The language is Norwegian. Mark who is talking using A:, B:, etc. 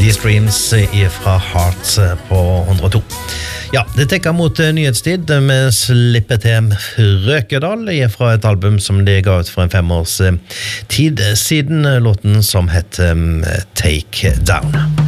A: Streams fra Hearts på 102. Ja, det tekker mot nyhetstid. Vi slipper til Røkedal fra et album som de ga ut for en 5 års tid siden, låten som heter Take Down.